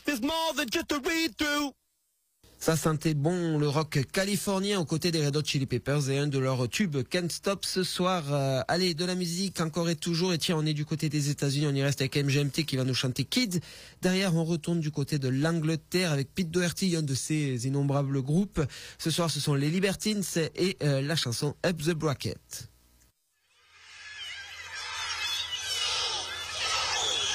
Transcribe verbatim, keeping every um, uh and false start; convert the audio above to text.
is more than just a read-through. Ça sentait bon le rock californien aux côtés des Red Hot Chili Peppers et un de leurs tubes Can't Stop ce soir. Euh, allez, de la musique encore et toujours. Et tiens, on est du côté des États-Unis, on y reste avec M G M T qui va nous chanter Kids. Derrière, on retourne du côté de l'Angleterre avec Pete Doherty, un de ces innombrables groupes. Ce soir, ce sont les Libertines et euh, la chanson Up the Bracket.